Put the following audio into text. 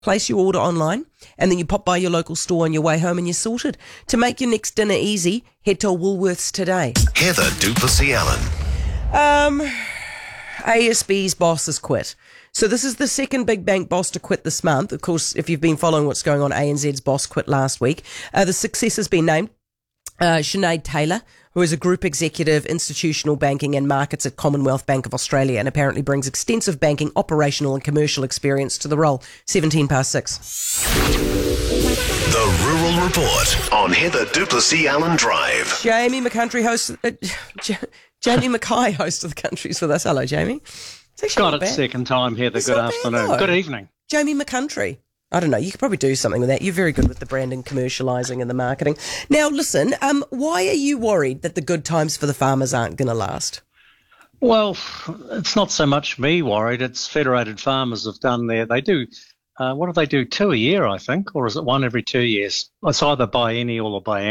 place your order online, and then you pop by your local store on your way home and you're sorted. To make your next dinner easy, head to Woolworths today. Heather du Plessis-Allen. ASB's boss has quit. So this is the second big bank boss to quit this month. Of course, if you've been following what's going on, ANZ's boss quit last week. The success has been named Sinead Taylor, who is a group executive, institutional banking and markets at Commonwealth Bank of Australia, and apparently brings extensive banking, operational and commercial experience to the role. 6:17. The Rural Report on Heather du Plessis-Allen Drive. Jamie McCountry hosts... Jamie Mackay, host of The Country's with us. Hello, Jamie. Got it, second time, Heather. Good afternoon. Good evening. Jamie McCountry. I don't know. You could probably do something with that. You're very good with the branding, commercialising and the marketing. Now, listen, why are you worried that the good times for the farmers aren't going to last? Well, it's not so much me worried. It's Federated Farmers have done they do, what do they do, 2 a year, I think, or is it one every 2 years? It's either biennial or biennial.